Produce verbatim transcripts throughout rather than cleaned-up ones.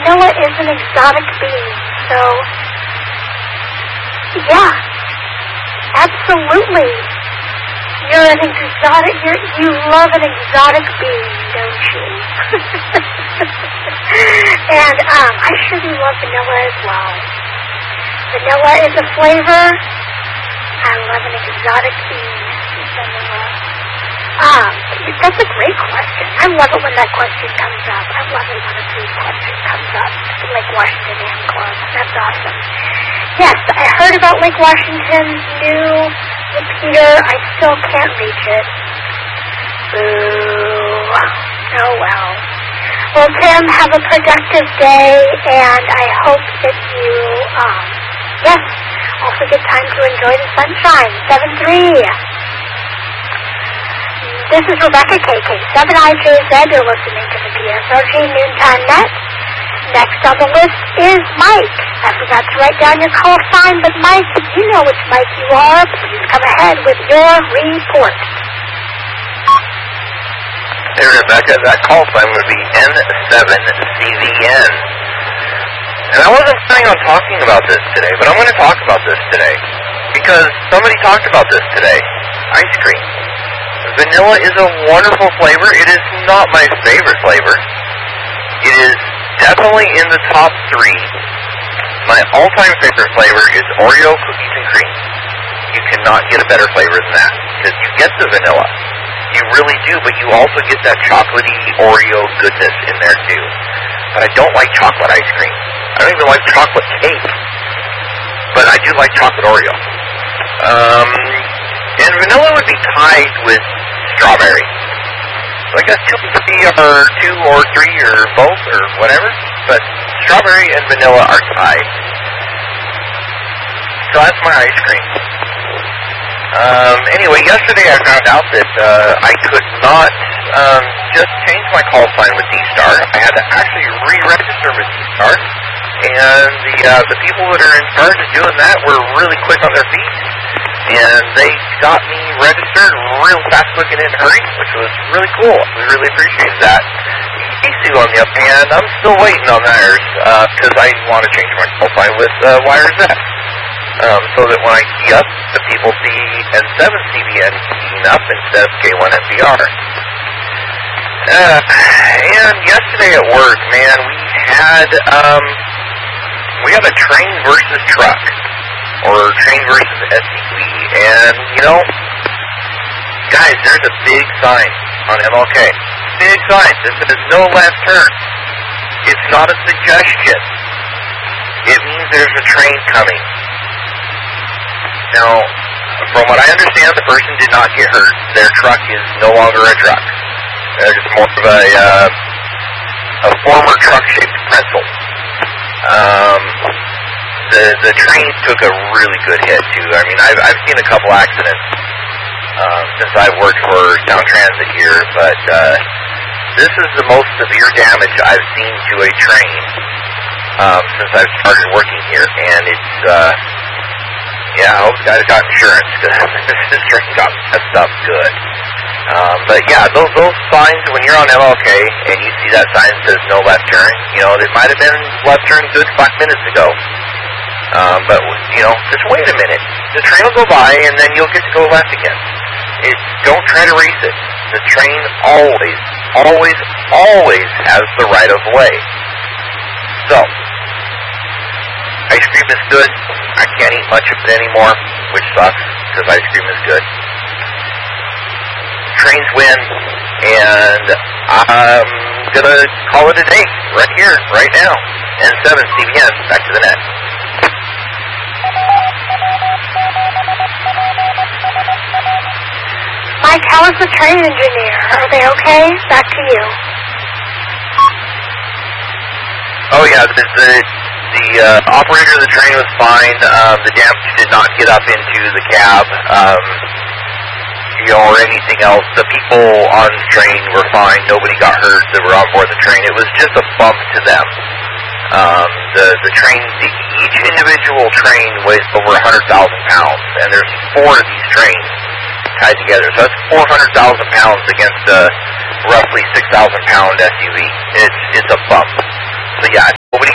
vanilla is an exotic bean. So, yeah, absolutely. You're an exotic, you're, you love an exotic bean, don't you? And um, I sure do love vanilla as well. Vanilla is a flavor. I love an exotic bean, vanilla. Um, that's a great question. I love it when that question comes up. I love it when a food question comes up. Lake Washington Dam Club. That's awesome. Yes, I heard about Lake Washington's new repeater. I still can't reach it. Boo. Oh, well. Well, Tim, have a productive day, and I hope that you, um, yes, also get time to enjoy the sunshine. seven three. This is Rebecca, K K seven I J Z. You're listening to the P S R G Noontime Net. Next on the list is Mike. I forgot to write down your call sign, but Mike, you know which Mike you are. Please come ahead with your report. Hey, Rebecca, that call sign would be N seven C V N. And I wasn't planning on talking about this today, but I'm going to talk about this today. Because somebody talked about this today. Ice cream. Vanilla is a wonderful flavor. It is not my favorite flavor. It is definitely in the top three. My all-time favorite flavor is Oreo cookies and cream. You cannot get a better flavor than that. Because you get the vanilla. You really do, but you also get that chocolatey Oreo goodness in there too. But I don't like chocolate ice cream. I don't even like chocolate cake. But I do like chocolate Oreo. Um, and vanilla would be tied with strawberry. So I guess two, three or two or three or both or whatever. But strawberry and vanilla are tied. So that's my ice cream. Um, anyway, yesterday I found out that uh, I could not um, just change my call sign with D-Star. I had to actually re-register with D-Star. And the uh, the people that are in charge of doing that were really quick on their feet. And they got me registered real fast, quick, and in a hurry, which was really cool. We really appreciated that. E C, on the other hand, I'm still waiting on theirs because uh, I want to change my call sign with uh, WireZ. Um, so that when I key up, the people see N seven C V N keying up instead of K one F B R. Uh, and yesterday at work, man, we had um, we had a train versus truck, or train versus S U V, and you know, guys, there's a big sign on M L K. Big sign that says no left turn. It's not a suggestion. It means there's a train coming. Now, from what I understand, the person did not get hurt. Their truck is no longer a truck. They're just more of a, uh, a former truck-shaped pretzel. Um, the the train took a really good hit, too. I mean, I've, I've seen a couple accidents um, since I've worked for Sound Transit here, but uh, this is the most severe damage I've seen to a train um, since I've started working here, and it's... Uh, Yeah, I hope the guys got insurance, because this train got messed up good. Um, but yeah, those those signs, when you're on M L K, and you see that sign that says no left turn, you know, it might have been left turn good five minutes ago. Um, but, you know, just wait a minute. The train will go by, and then you'll get to go left again. It, don't try to race it. The train always, always, always has the right of way. So, ice cream is good. I can't eat much of it anymore, which sucks, because ice cream is good. Trains win, and I'm going to call it a day, right here, right now. N seven C V N, back to the net. Mike, how is the train engineer? Are they okay? Back to you. Oh, yeah, the... the The uh, operator of the train was fine. Um, the damage did not get up into the cab, um, you know, or anything else. The people on the train were fine. Nobody got hurt that were on board the train. It was just a bump to them. Um, the the train, the, each individual train weighs over one hundred thousand pounds, and there's four of these trains tied together. So that's four hundred thousand pounds against a roughly six thousand pound S U V. It's it's a bump. So yeah, nobody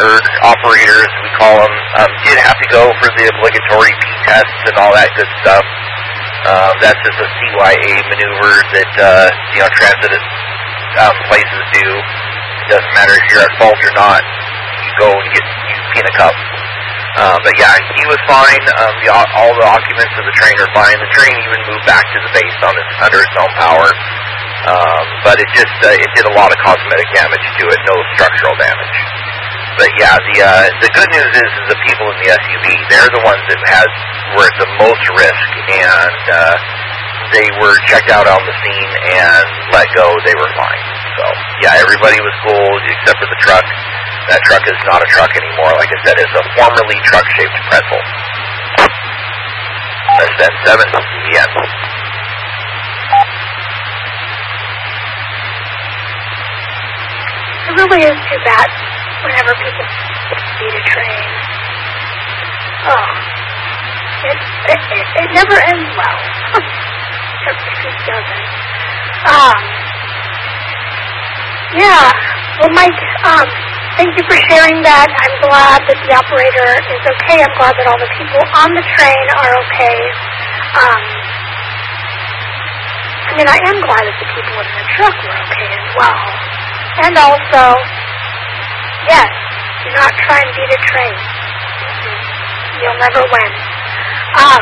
or operators, we call them, um, did have to go for the obligatory P tests and all that good stuff. Um, that's just a C Y A maneuver that, uh, you know, transit um, places do. It doesn't matter if you're at fault or not. You go and get you pee in a cup. Um, but yeah, he was fine. Um, the, all the occupants of the train are fine. The train even moved back to the base on its, under its own power. Um, but it just uh, it did a lot of cosmetic damage to it, no structural damage. But yeah, the uh, the good news is, is the people in the S U V, they're the ones that has were at the most risk, and uh, they were checked out on the scene and let go. They were fine. So yeah, everybody was cool except for the truck. That truck is not a truck anymore. Like I said, it's a formerly truck-shaped pretzel. S N seven D N. It really is too bad whenever people beat a train. Oh, it it, it, it never ends well. It just doesn't. Um, yeah. Well, Mike, um, thank you for sharing that. I'm glad that the operator is okay. I'm glad that all the people on the train are okay. Um, I mean, I am glad that the people in the truck were okay as well. And also, yes, do not try and beat a train. Mm-hmm. You'll never win. Um,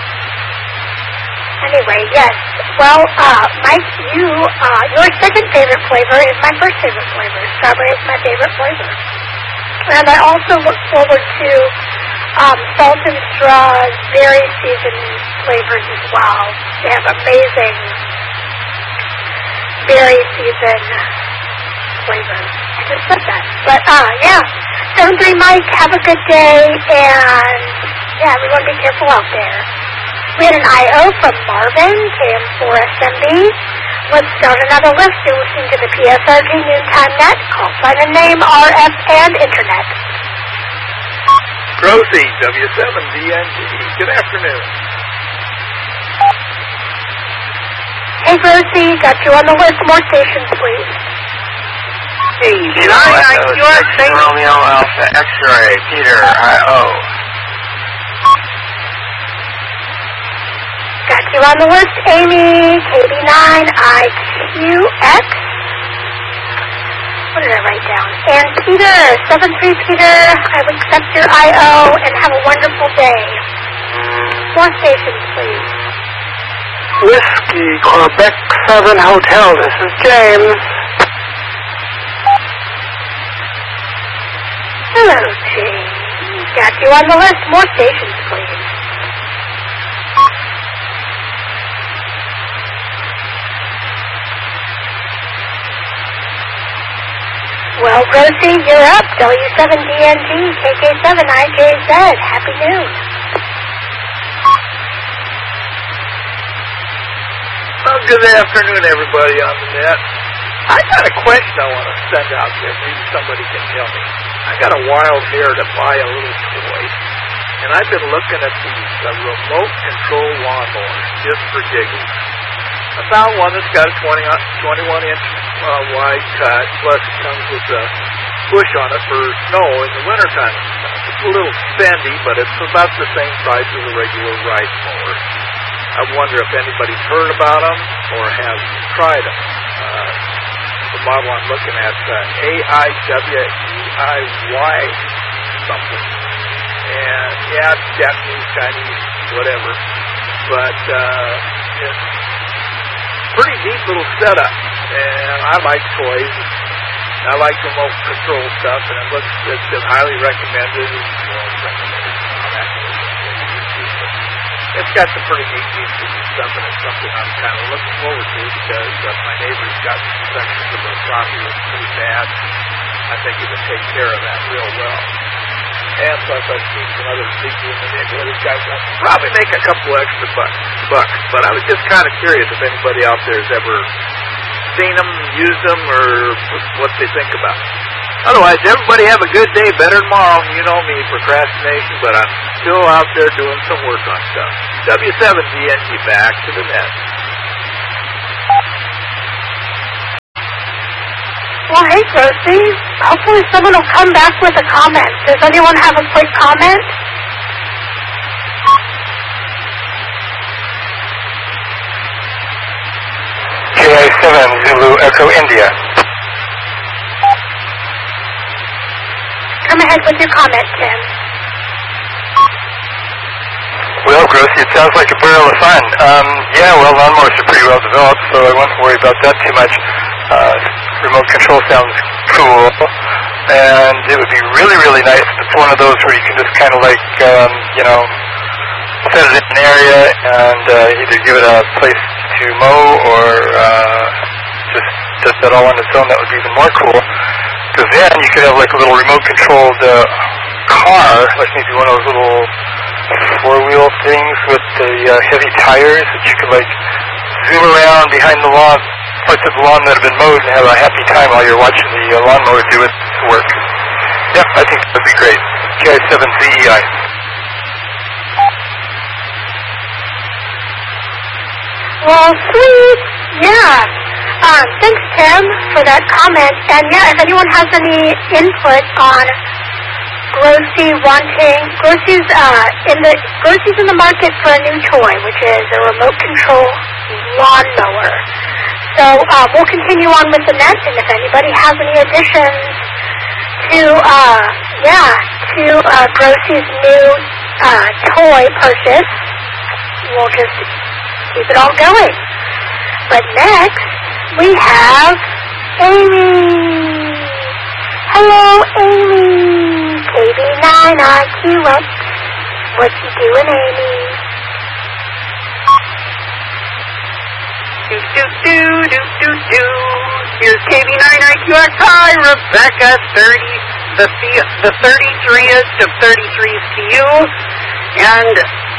anyway, yes. Well, uh, Mike, you, uh, your second favorite flavor is my first favorite flavor. Strawberry is my favorite flavor. And I also look forward to um, Salt and Straw's very seasoned flavors as well. They have amazing, very seasoned flavors. I just said that. But, uh, yeah. seven three Mike, have a good day, and, yeah, everyone be careful out there. We had an I O from Marvin, K M four S M B. Let's start another list. You're listening to the P S R G Noontime Net. Call sign and name, R F, and Internet. Grossy, W seven D N G. Good afternoon. Hey, Grossy, got you on the list. More stations, please. Hey, nine nine Q S, Romeo Alpha X-Ray, Peter, I O. Got you on the list, Amy, K B nine I Q X. What did I write down? And Peter, seven three Peter, I will accept your I O and have a wonderful day. More stations, please. Whiskey, Quebec seven Hotel, this is James. Hello, James. Got you on the list. More stations, please. Well, Rosie, you're up. W seven D N G, K K seven I J Z. Happy noon. Well, good afternoon, everybody on the net. I got a question I want to send out there. Maybe somebody can tell me. I got a wild hair to buy a little toy, and I've been looking at these uh, remote control lawnmowers just for giggles. I found one that's got a twenty, twenty-one inch uh, wide cut, plus it comes with a push on it for snow in the wintertime. It's a little spendy, but it's about the same price as a regular ride mower. I wonder if anybody's heard about them or has tried them. Uh, the model I'm looking at, uh, A I W E I Y something. And, yeah, it's Japanese, Chinese, whatever. But uh, it's pretty neat little setup. And I like toys. I like remote control stuff, and it looks, it's been highly recommended. Well, recommended on that. It's got some pretty neat features and stuff, and it's something I'm kind of looking forward to because uh, my neighbor's got some sections of their property that's pretty bad. I think he would take care of that real well. And plus, I've seen some other people in the neighborhood who's got to probably make a couple extra bucks. bucks. But I was just kind of curious if anybody out there has ever seen them, used them, or what they think about them. Otherwise, everybody have a good day, better tomorrow. You know me, procrastination, but I'm still out there doing some work on stuff. W seven D N G, back to the net. Well, hey, Grocie. Hopefully someone will come back with a comment. Does anyone have a quick comment? J A seven Zulu Echo India. Come ahead with your comment, Tim. Well, Grocie, it sounds like a barrel of fun. Um, yeah, well, lawnmowers are pretty well developed, so I won't worry about that too much. Uh, remote control sounds cool, and it would be really, really nice if it's one of those where you can just kind of like, um, you know, set it in an area and uh, either give it a place to mow or uh, just does that all on its own. That would be even more cool, because then you could have like a little remote-controlled uh, car, like maybe one of those little four-wheel things with the uh, heavy tires that you could like zoom around behind the lawn, parts of the lawn that have been mowed, and have a happy time while you're watching the uh, lawnmower do its work. Yeah, I think that would be great. J I seven Z E I. Well, sweet. Yeah. Um, thanks, Tim, for that comment. And yeah, if anyone has any input on Grocie wanting, Grocie's uh, in the Grocie's in the market for a new toy, which is a remote control lawnmower. So uh, we'll continue on with the net, and if anybody has any additions to, uh, yeah, to uh, Grocie's new uh, toy purchase, we'll just keep it all going. But next, we have Amy. Hello, Amy. K B nine I Q X. What you doing, Amy? Do, do, do, do, do, do. Here's K B nine I Q X. Hi, Rebecca, thirty, the, the thirty-threeest of thirty-threes to you. And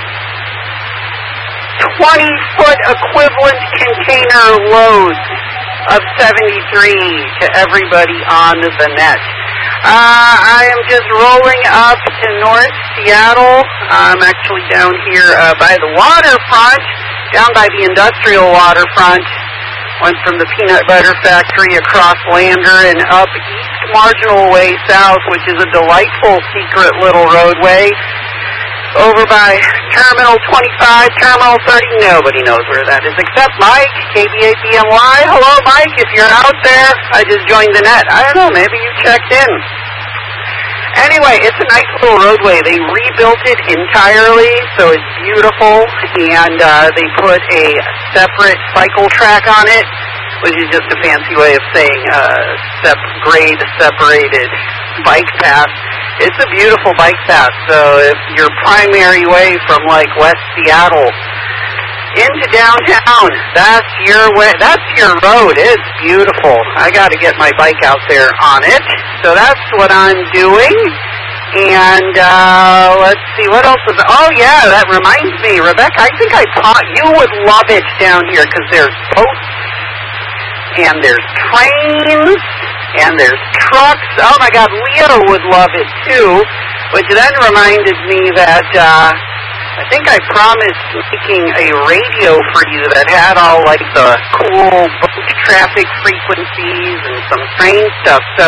twenty-foot equivalent container loads of seventy-three to everybody on the net. Uh, I am just rolling up to North Seattle. I'm actually down here uh, by the waterfront, down by the industrial waterfront. Went from the peanut butter factory across Lander and up East Marginal Way South, which is a delightful secret little roadway. Over by Terminal twenty-five, Terminal thirty, nobody knows where that is except Mike, K B A B M Y. Hello, Mike, if you're out there. I just joined the net. I don't know, maybe you checked in. Anyway, it's a nice little roadway. They rebuilt it entirely, so it's beautiful, and uh, they put a separate cycle track on it, which is just a fancy way of saying uh, sep- grade separated bike path. It's a beautiful bike path, so if your primary way from like West Seattle into downtown, that's your way, that's your road. It's beautiful. I got to get my bike out there on it, so that's what I'm doing. And uh, let's see, what else is, oh yeah, that reminds me, Rebecca, I think I taught, you would love it down here, because there's boats, and there's trains, and there's trucks. Oh my God, Leo would love it too, which then reminded me that uh, I think I promised making a radio for you that had all like the cool boat traffic frequencies and some train stuff. So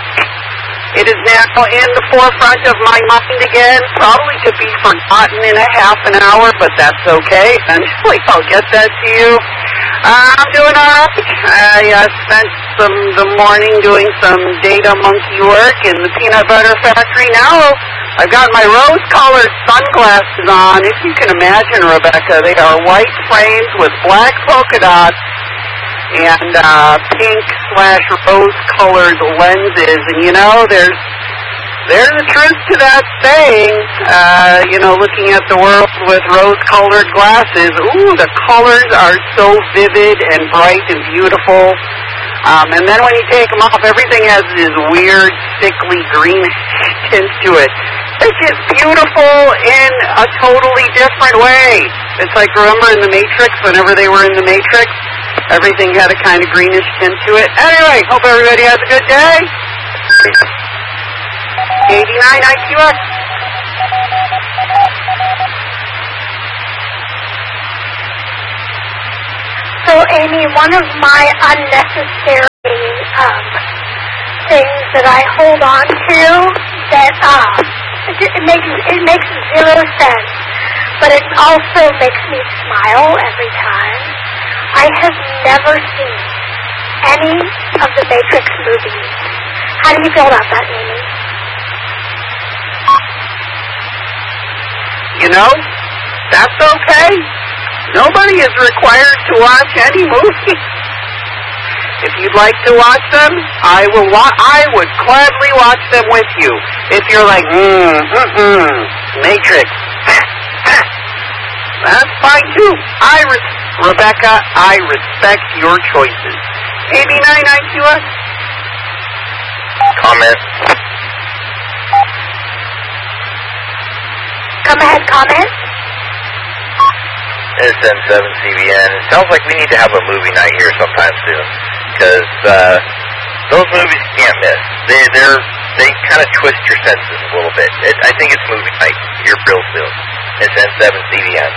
it is now in the forefront of my mind again, probably to be forgotten in a half an hour, but that's okay. Eventually I'll get that to you. Uh, I'm doing all right. I uh, spent some the morning doing some data monkey work in the peanut butter factory. Now I've got my rose-colored sunglasses on. If you can imagine, Rebecca, they are white frames with black polka dots and uh, pink slash rose-colored lenses. And you know, there's there's a truth to that saying. Uh, you know, looking at the world with rose-colored glasses, ooh, the colors are so vivid and bright and beautiful. Um, and then when you take them off, everything has this weird, sickly green tint to it. It's just beautiful in a totally different way. It's like, remember in The Matrix, whenever they were in The Matrix, everything had a kind of greenish tint to it. Anyway, hope everybody has a good day. eighty-nine I Q X. So, Amy, one of my unnecessary um, that I hold on to that uh, it, it makes it makes zero sense, but it also makes me smile every time. I have never seen any of the Matrix movies. How do you feel about that, Amy? You know, that's okay. Nobody is required to watch any movie. If you'd like to watch them, I will. Wa- I would gladly watch them with you. If you're like, mm, mm-mm, Matrix, that's fine too. I, res- Rebecca, I respect your choices. A B ninety-nine Q S. Comment. Come ahead, comment. It's N seven C B N. It sounds like we need to have a movie night here sometime soon, because uh, those movies you can't miss. They they're they kind of twist your senses a little bit. It, I think it's movie night here real soon. It's N seven C B N.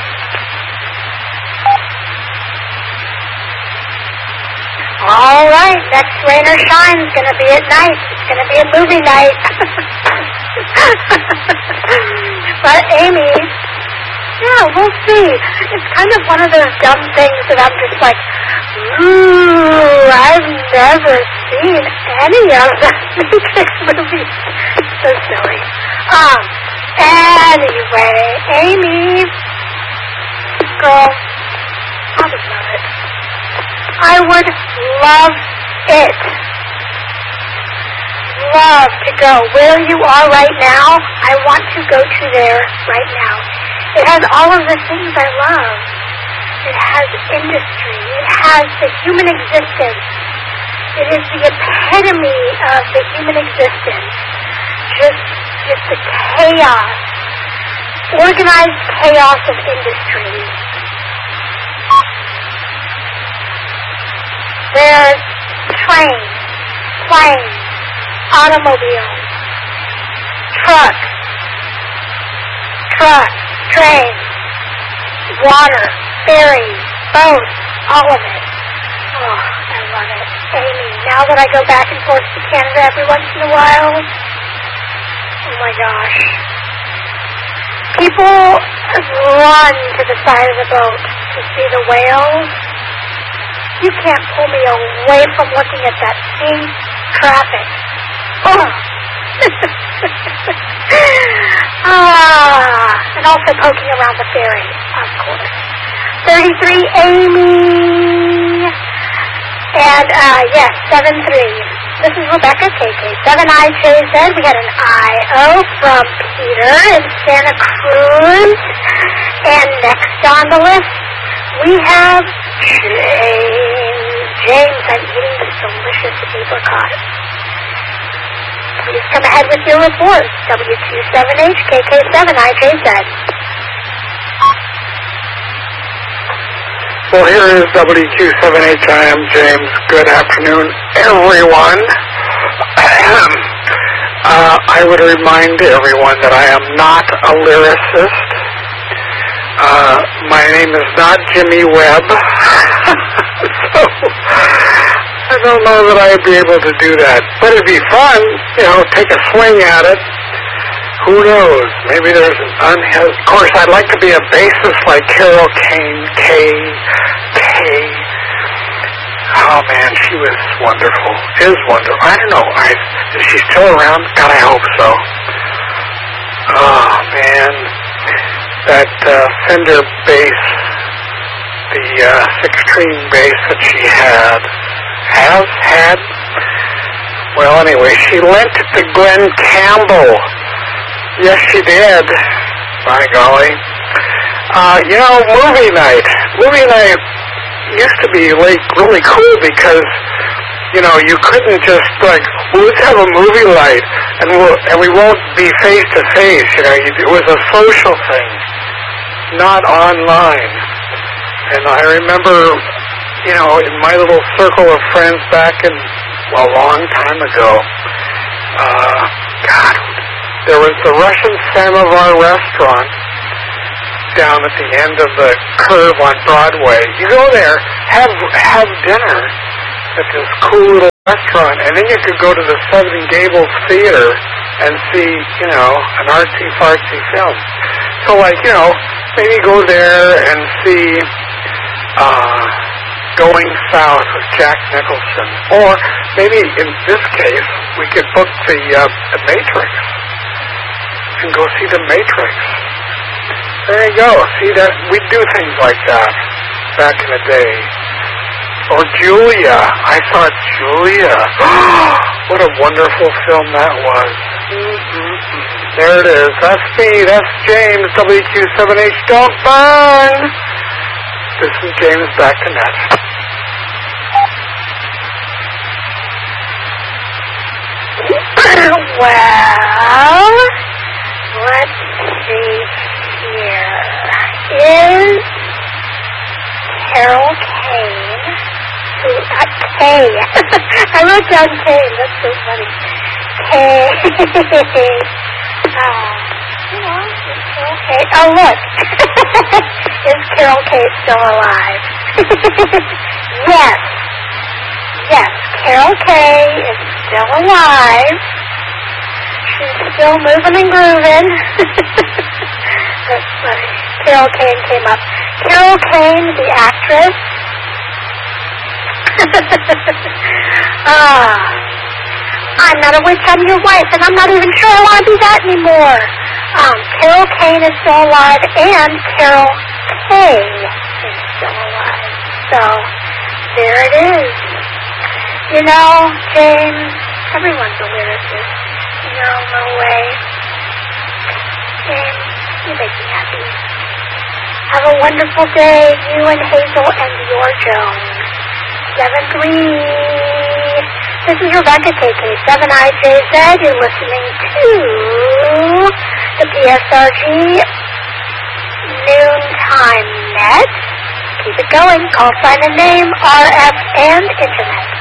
All right, next Rain or Shine is going to be at night. It's going to be a movie night. But Amy, yeah, we'll see. It's kind of one of those dumb things that I'm just like, ooh, I've never seen any of the Matrix movies. So silly. Um, anyway, Amy, girl, I would love it. I would love it. Love to go. Where you are right now, I want to go to there right now. It has all of the things I love. It has industry. It has the human existence. It is the epitome of the human existence. Just, just the chaos. Organized chaos of industry. There's trains, planes, automobiles, trucks, trucks, trains, water, ferries, boats, all of it. Oh, I love it. Amy, now that I go back and forth to Canada every once in a while, oh my gosh. People run to the side of the boat to see the whales. You can't pull me away from looking at that pink traffic. Oh. Ah, and also poking around the ferry, of course. thirty-three Amy. And, uh, yes, seven three. This is Rebecca, K K seven I J Z. We had an I O from Peter in Santa Cruz. And next on the list, we have James. James, I'm eating this delicious apricot. Please come ahead with your report. W Q seven H K K seven I J Z. Well, here is W Q seven H. I am James. Good afternoon, everyone. uh, I would remind everyone that I am not a lyricist. Uh, my name is not Jimmy Webb. So, I don't know that I'd be able to do that. But it'd be fun, you know, take a swing at it. Who knows? Maybe there's an unhe- Of course, I'd like to be a bassist like Carol Kane, K, K. Oh, man, she was wonderful. Is wonderful. I don't know. I, is she still around? God, I hope so. Oh, man. That uh, Fender bass, the uh, six-string bass that she had, has had. Well, anyway, she lent it to Glenn Campbell. Yes, she did. By golly. Uh, you know, movie night. Movie night used to be like really cool because, you know, you couldn't just like, well, let's have a movie night and we'll, and we won't be face to face. You know, it was a social thing, not online. And I remember, you know, in my little circle of friends back in well, a long time ago, uh, God, there was the Russian Samovar restaurant down at the end of the curve on Broadway. You go there, have have dinner at this cool little restaurant, and then you could go to the Southern Gables Theater and see, you know, an artsy-fartsy film. So, like, you know, maybe go there and see uh, Going South with Jack Nicholson. Or maybe in this case, we could book the, uh, the Matrix and go see the Matrix. There you go. See, that we'd do things like that back in the day. Or Julia. I saw Julia. What a wonderful film that was. Mm-mm-mm. There it is. That's me. That's James, W Q seven H. Don't burn! This is James back to net. Well, let's see here. Is Carol Kane, who, uh, Kay, I wrote down Kane, that's so funny. Kay, uh, you know, is Carol Kane, oh look, is Carol Kane still alive? Yes, yes, Carol Kay is still alive. She's still moving and grooving. That's funny. Carol Kane came up. Carol Kane, the actress. ah, I'm not a witch, I'm your wife, and I'm not even sure I want to be that anymore. Um, Carol Kane is still alive, and Carol Kay is still alive. So, there it is. You know, James, everyone's a lyricist in their own little way. James, you make me happy. Have a wonderful day, you and Hazel and your Jones. seven three. This is Rebecca, K K seven I J Z. You're listening to the P S R G Noontime Net. Keep it going. Call, sign, and name, R F, and Internet.